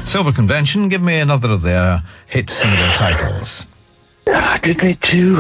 Silver Convention, give me another of their hit single titles. Did they do,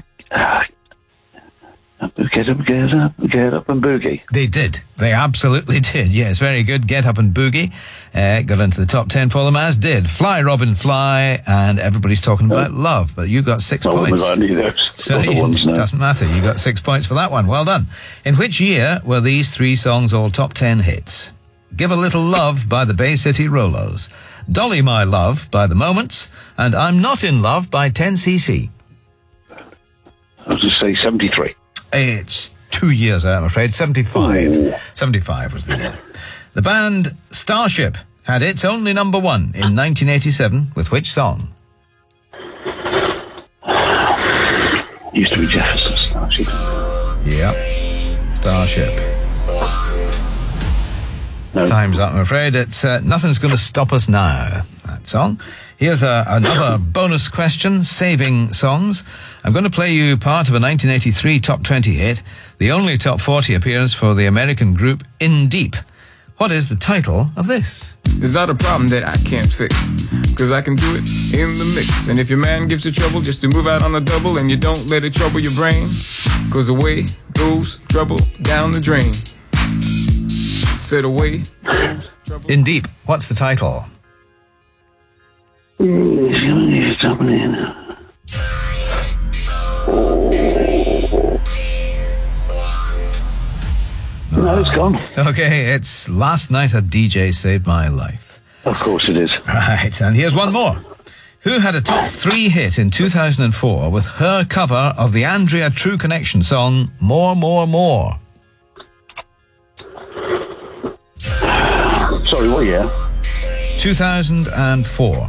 Get Up and Boogie? They did. They absolutely did. Yes, very good. Get Up and Boogie. Got into the top 10 for them, as did Fly, Robin, Fly, and Everybody's Talking About Love. But you got 6 points. I knew those. So doesn't matter. You got 6 points for that one. Well done. In which year were these 3 songs all top 10 hits? Give a Little Love by the Bay City Rollers, Dolly My Love by The Moments, and I'm Not in Love by 10cc. I was going to say 73. It's 2 years out, I'm afraid. 75. Ooh. 75 was the year. The band Starship had its only number 1 in 1987 with which song? Used to be Jefferson Starship. Yep. Starship. No. Time's up, I'm afraid. It's Nothing's Gonna Stop Us Now, that song. Here's another bonus question, saving songs. I'm going to play you part of a 1983 top 20 hit, the only top 40 appearance for the American group In Deep. What is the title of this? It's not a problem that I can't fix, 'cause I can do it in the mix. And if your man gives you trouble, just to move out on a double, and you don't let it trouble your brain, 'cause away goes trouble down the drain. Said away goes trouble. In Deep. What's the title? No, it's gone. Okay, it's Last Night a DJ Saved My Life. Of course it is. Right, and here's one more. Who had a top 3 hit in 2004 with her cover of the Andrea True Connection song More, More, More? Sorry, what year? 2004.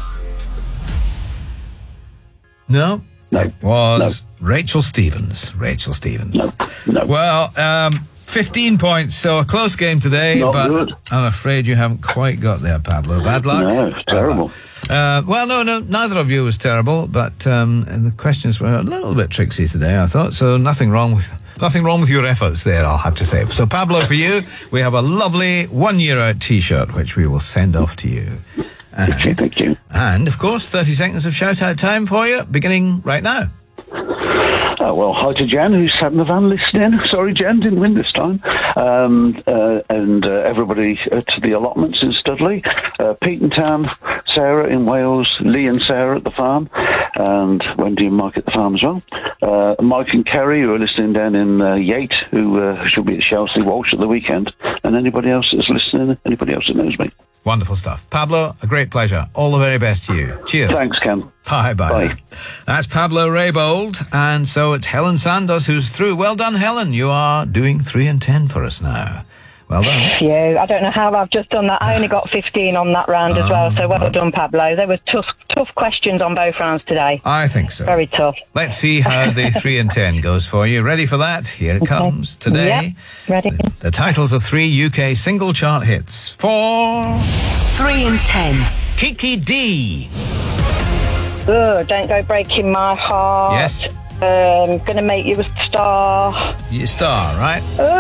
No? No. It was Rachel Stevens. Rachel Stevens. No. Well, 15 points, so a close game today, Not but good. I'm afraid you haven't quite got there, Pablo. Bad luck. No, it's terrible. Well, no, neither of you was terrible, but the questions were a little bit tricksy today, I thought, so nothing wrong with your efforts there, I'll have to say. So, Pablo, for you, we have a lovely 1 year out T-shirt, which we will send off to you. Okay, thank you. And, of course, 30 seconds of shout-out time for you, beginning right now. Well, hi to Jen, who's sat in the van listening. Sorry, Jen, didn't win this time. And everybody to the allotments in Studley. Pete in town, Sarah in Wales, Lee and Sarah at the farm, and Wendy and Mike at the farm as well. Mike and Kerry, who are listening down in Yate, who should be at Chelsea Walsh at the weekend. And anybody else that's listening, anybody else that knows me. Wonderful stuff. Pablo, a great pleasure. All the very best to you. Cheers. Thanks, Ken. Bye. That's Pablo Raybould, and so it's Helen Sanders who's through. Well done, Helen. You are doing 3 and 10 for us now. Well done. Yeah, I don't know how I've just done that. I only got 15 on that round as well, so well done, Pablo. There were tough questions on both rounds today. I think so. Very tough. Let's see how the 3 and 10 goes for you. Ready for that? Here it comes today. Yep, ready. The titles of 3 UK single chart hits for 3 and 10. Kiki D. Don't Go Breaking My Heart. Yes. Gonna Make You a Star. You star, right?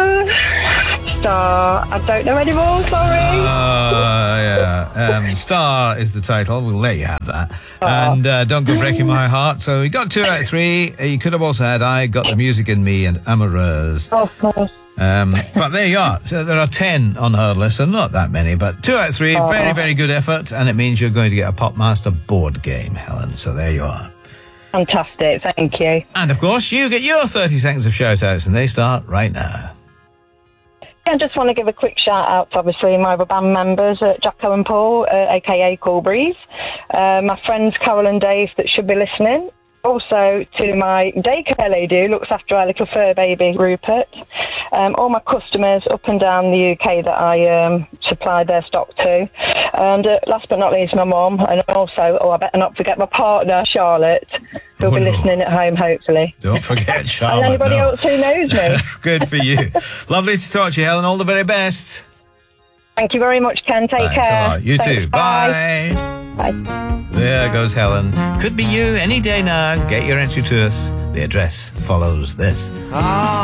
Star. I don't know anymore, sorry. Yeah. Star is the title. We'll let you have that. And Don't Go Breaking My Heart. So you got 2 out of 3. You could have also had I Got the Music in Me and Amoureuse. Of course. But there you are. So there are 10 on her list, and not that many, but 2 out of 3. Very, very good effort. And it means you're going to get a Popmaster board game, Helen. So there you are. Fantastic, thank you. And of course, you get your 30 seconds of shout-outs, and they start right now. I just want to give a quick shout out to obviously my other band members, Jacko and Paul, aka Cool Breeze, my friends Carol and Dave that should be listening, also to my daycare lady who looks after our little fur baby Rupert, all my customers up and down the UK that I supply their stock to, and last but not least my mum, and also, I better not forget my partner Charlotte, who'll be listening at home hopefully. Don't forget Charlotte. And anybody else who knows me. Good for you. Lovely to talk to you, Helen. All the very best. Thank you very much, Ken. Take Thanks care. a lot. You too. Bye. Bye. There goes Helen. Could be you any day now. Get your entry to us. The address follows this.